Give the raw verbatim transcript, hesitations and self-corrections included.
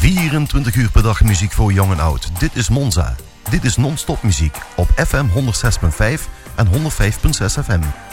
vierentwintig uur per dag muziek voor jong en oud. Dit is Monza. Dit is non-stop muziek op F M honderd zes komma vijf en honderd vijf komma zes F M.